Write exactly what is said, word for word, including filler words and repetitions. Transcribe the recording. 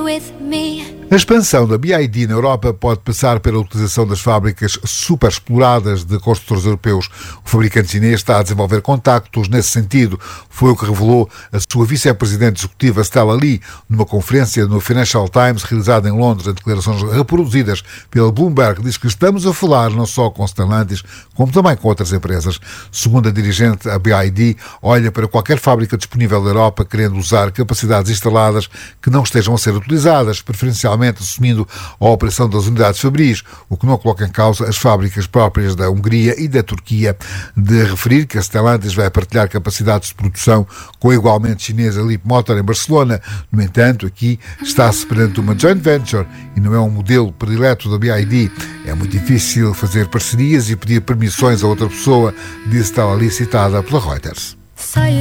A expansão da B Y D na Europa pode passar pela utilização das fábricas superexploradas de construtores europeus. O fabricante chinês está a desenvolver contactos nesse sentido. Foi o que revelou a sua vice-presidente executiva Stella Li numa conferência no Financial Times realizada em Londres. Em declarações reproduzidas pela Bloomberg, diz que estamos a falar não só com Stellantis, como também com outras empresas. Segundo a dirigente, a B Y D olha para qualquer fábrica disponível na Europa querendo usar capacidades instaladas que não estejam a ser utilizadas, preferencialmente assumindo a operação das unidades fabris, o que não coloca em causa as fábricas próprias da Hungria e da Turquia. De referir que a Stellantis vai partilhar capacidades de produção com a igualmente chinesa Leapmotor em Barcelona. No entanto, aqui está-se perante uma joint venture e não é um modelo predileto da B Y D. É muito difícil fazer parcerias e pedir permissões a outra pessoa, disse tal ali citada pela Reuters.